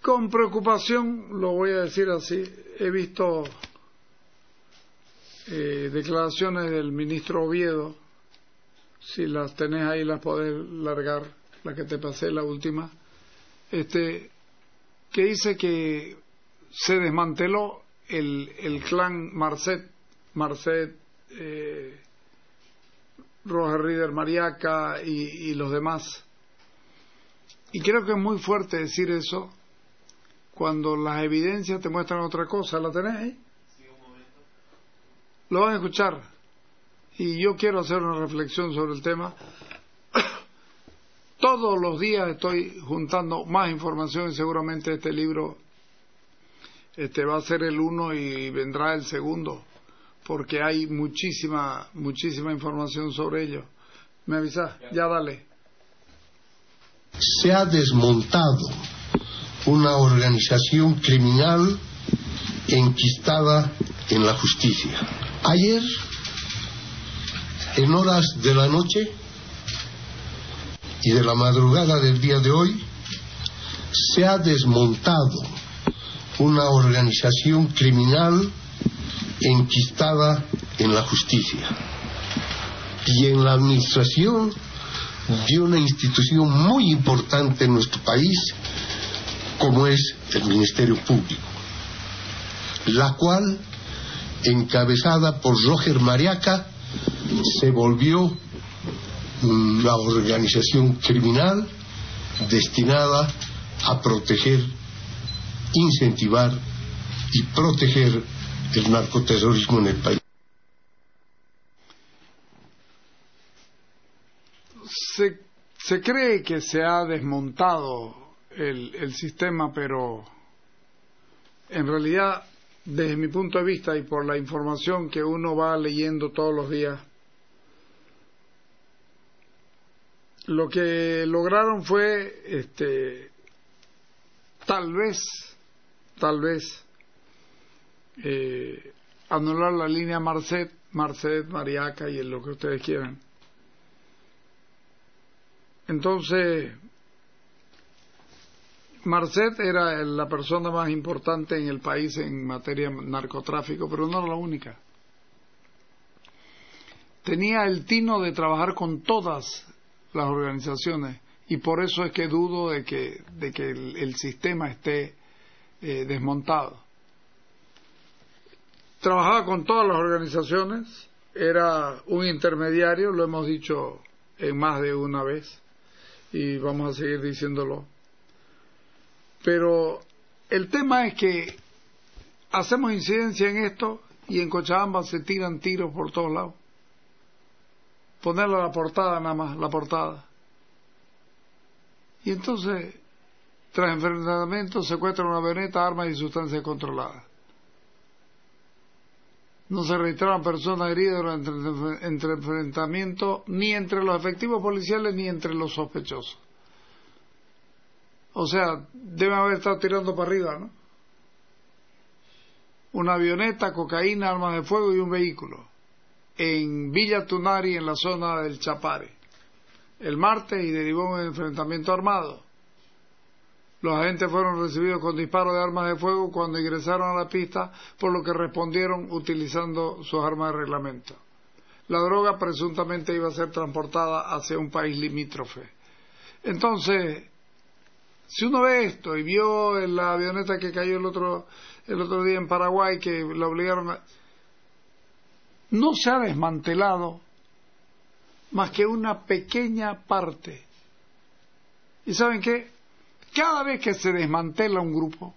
Con preocupación, lo voy a decir así, he visto declaraciones del ministro Oviedo, si las tenés ahí las podés largar, la que te pasé, la última, que dice que se desmanteló el clan Marcet, Roger Rieder Mariaca y los demás. Y creo que es muy fuerte decir eso cuando las evidencias te muestran otra cosa. ¿La tenés ahí? Sí, un momento. Lo van a escuchar. Y yo quiero hacer una reflexión sobre el tema. Todos los días estoy juntando más información y seguramente este libro va a ser el 1 y vendrá el segundo, porque hay muchísima información sobre ello. ¿Me avisás? Ya dale. Se ha desmontado una organización criminal enquistada en la justicia. Ayer, en horas de la noche y de la madrugada del día de hoy, se ha desmontado una organización criminal enquistada en la justicia y en la administración de una institución muy importante en nuestro país, como es el Ministerio Público, la cual, encabezada por Roger Mariaca, se volvió la organización criminal destinada a proteger, incentivar y proteger el narcoterrorismo en el país. Se cree que se ha desmontado el sistema, pero en realidad, desde mi punto de vista y por la información que uno va leyendo todos los días, lo que lograron fue tal vez anular la línea Marcet, Mariaca y en lo que ustedes quieran. Entonces, Marcet era la persona más importante en el país en materia de narcotráfico, pero no era la única. Tenía el tino de trabajar con todas las organizaciones y por eso es que dudo de que el sistema esté desmontado. Trabajaba con todas las organizaciones, era un intermediario, lo hemos dicho en más de una vez y vamos a seguir diciéndolo. Pero el tema es que hacemos incidencia en esto y en Cochabamba se tiran tiros por todos lados. Ponerle la portada nada más, la portada. Y entonces, tras enfrentamiento, secuestran una avioneta, armas y sustancias controladas. No se registraron personas heridas durante entre enfrentamiento, ni entre los efectivos policiales ni entre los sospechosos. O sea, deben haber estado tirando para arriba, ¿no? Una avioneta, cocaína, armas de fuego y un vehículo. En Villa Tunari, en la zona del Chapare. El martes y derivó en un enfrentamiento armado. Los agentes fueron recibidos con disparos de armas de fuego cuando ingresaron a la pista, por lo que respondieron utilizando sus armas de reglamento. La droga presuntamente iba a ser transportada hacia un país limítrofe. Entonces, si uno ve esto y vio en la avioneta que cayó el otro día en Paraguay, que la obligaron a... No se ha desmantelado más que una pequeña parte. ¿Y saben qué? Cada vez que se desmantela un grupo,